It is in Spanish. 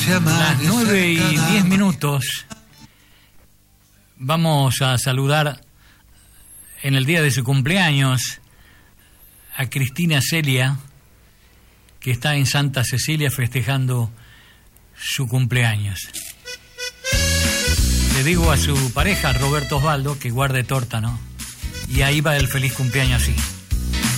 Las 9:10. Vamos a saludar en el día de su cumpleaños a Cristina Celia, que está en Santa Cecilia festejando su cumpleaños. Le digo a su pareja, Roberto Osvaldo, que guarde torta, ¿no? Y ahí va el feliz cumpleaños así.